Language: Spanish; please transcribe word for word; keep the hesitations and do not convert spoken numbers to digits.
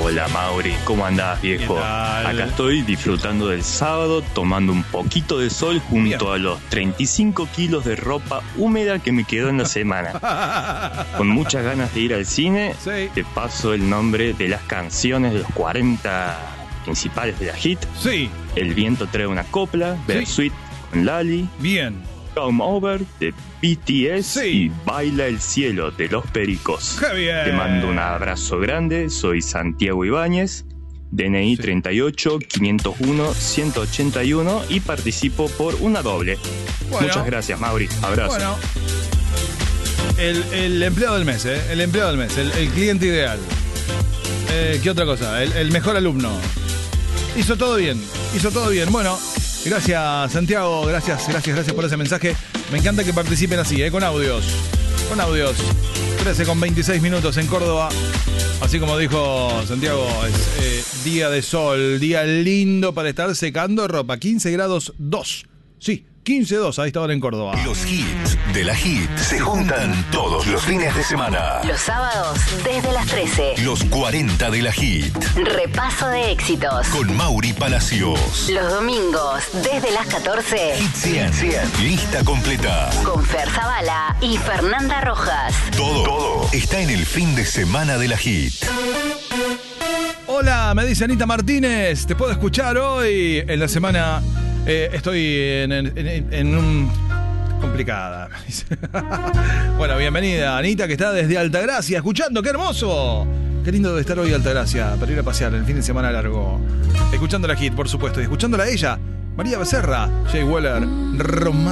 Hola Mauri, ¿cómo andás, viejo? ¿Qué tal? Acá estoy disfrutando del sábado, tomando un poquito de sol junto Bien. a los treinta y cinco kilos de ropa húmeda que me quedó en la semana. Con muchas ganas de ir al cine, Sí. te paso el nombre de las canciones de los cuarenta principales de la hit. Sí, El viento trae una copla, Bersuit con Lali, bien. Come Over de B T S Sí. y Baila el cielo de Los Pericos. ¡Qué bien! Te mando un abrazo grande, soy Santiago Ibáñez, D N I Sí. treinta y ocho, quinientos uno, ciento ochenta y uno y participo por una doble. Bueno. Muchas gracias, Mauri. Abrazo. Bueno, el, el empleado del mes, ¿eh? El empleado del mes, el, el cliente ideal. Eh, ¿Qué otra cosa? El, el mejor alumno. Hizo todo bien, hizo todo bien. Bueno, gracias Santiago, gracias, gracias, gracias por ese mensaje. Me encanta que participen así, ¿eh? Con audios. Con audios. trece con veintiséis minutos en Córdoba. Así como dijo Santiago, es eh, día de sol, día lindo para estar secando ropa. quince grados dos. Sí, quince dos a esta hora en Córdoba. Los hits de la hit se juntan todos los fines de semana. Los sábados desde las trece. Los cuarenta de la hit Repaso de éxitos. con Mauri Palacios. Los domingos desde las catorce. Hit cien. Lista completa. Con Fer Zavala y Fernanda Rojas. Todo, todo está en el fin de semana de la hit. Hola, me dice Anita Martínez. Te puedo escuchar hoy en la semana. Eh, estoy en, en, en, en un... complicada. Bueno, bienvenida Anita, que está desde Altagracia escuchando. ¡Qué hermoso! Qué lindo debe estar hoy Altagracia para ir a pasear el fin de semana largo. Escuchando la hit, por supuesto. Y escuchándola a ella, María Becerra, Jay Weller, Román.